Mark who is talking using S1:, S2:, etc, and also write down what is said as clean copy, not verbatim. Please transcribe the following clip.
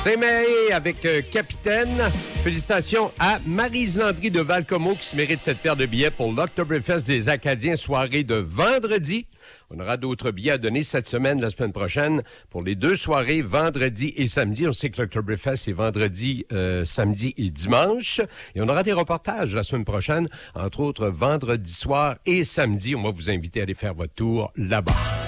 S1: Saint-Maé avec Capitaine. Félicitations à Maryse Landry de Valcomo qui se mérite cette paire de billets pour l'Oktoberfest des Acadiens, soirée de vendredi. On aura d'autres billets à donner cette semaine, la semaine prochaine, pour les 2 soirées, vendredi et samedi. On sait que l'Oktoberfest, c'est vendredi, samedi et dimanche. Et on aura des reportages la semaine prochaine, entre autres vendredi soir et samedi. On va vous inviter à aller faire votre tour là-bas.